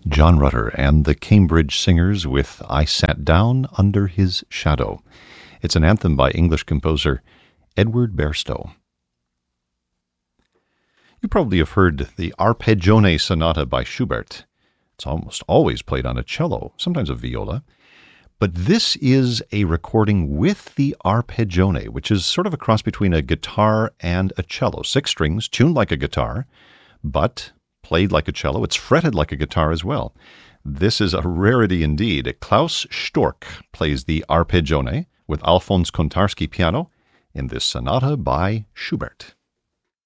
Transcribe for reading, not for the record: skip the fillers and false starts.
John Rutter and the Cambridge Singers with I Sat Down Under His Shadow. It's an anthem by English composer Edward Bairstow. You probably have heard the Arpeggione Sonata by Schubert. It's almost always played on a cello, sometimes a viola. But this is a recording with the arpeggione, which is sort of a cross between a guitar and a cello. 6 strings, tuned like a guitar, but played like a cello. It's fretted like a guitar as well. This is a rarity indeed. Klaus Storck plays the arpeggione with Alphonse Kontarski piano in this sonata by Schubert.